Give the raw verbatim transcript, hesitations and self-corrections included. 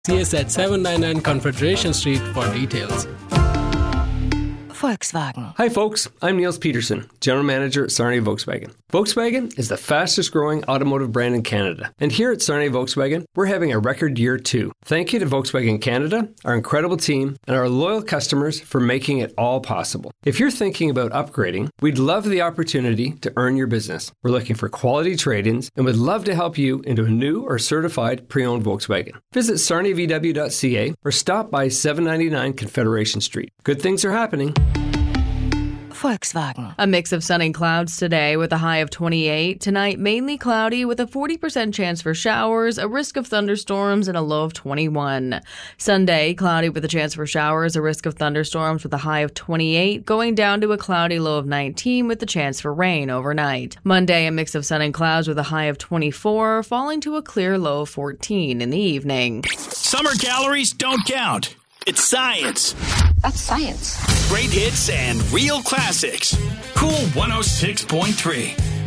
See us at seven ninety-nine Confederation Street for details. Volkswagen. Hi folks, I'm Niels Peterson, General Manager at Sarnia Volkswagen. Volkswagen is the fastest growing automotive brand in Canada. And here at Sarnia Volkswagen, we're having a record year too. Thank you to Volkswagen Canada, our incredible team, and our loyal customers for making it all possible. If you're thinking about upgrading, we'd love the opportunity to earn your business. We're looking for quality trade-ins and would love to help you into a new or certified pre-owned Volkswagen. Visit sarnia v w dot c a or stop by seven ninety-nine Confederation Street. Good things are happening. Volkswagen. A mix of sun and clouds today with a high of twenty-eight. Tonight, mainly cloudy with a forty percent chance for showers, a risk of thunderstorms, and a low of twenty-one. Sunday, cloudy with a chance for showers, a risk of thunderstorms with a high of twenty-eight, going down to a cloudy low of nineteen with the chance for rain overnight. Monday, a mix of sun and clouds with a high of twenty-four, falling to a clear low of fourteen in the evening. Summer calories don't count. It's science. That's science. Great hits and real classics. Cool one oh six point three.